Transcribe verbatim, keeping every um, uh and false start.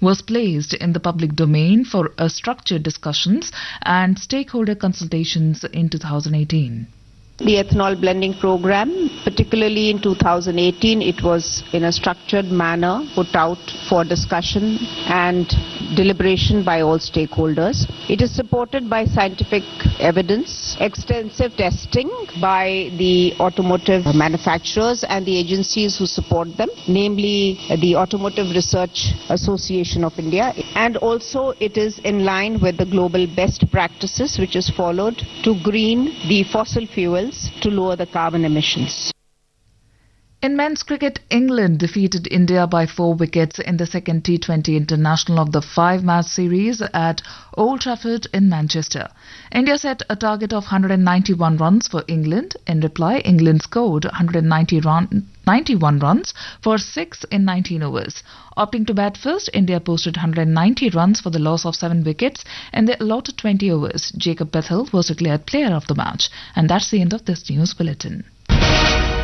was placed in the public domain for a structured discussions and stakeholder consultations in two thousand eighteen. The ethanol blending program, particularly in two thousand eighteen, it was in a structured manner put out for discussion and deliberation by all stakeholders. It is supported by scientific evidence, extensive testing by the automotive manufacturers and the agencies who support them, namely the Automotive Research Association of India. And also it is in line with the global best practices which is followed to green the fossil fuels to lower the carbon emissions. In men's cricket, England defeated India by four wickets in the second T twenty international of the five-match series at Old Trafford in Manchester. India set a target of one hundred ninety-one runs for England. In reply, England scored one hundred ninety-one runs for six in nineteen overs. Opting to bat first, India posted one hundred ninety runs for the loss of seven wickets in the allotted twenty overs. Jacob Bethel was declared player of the match. And that's the end of this news bulletin.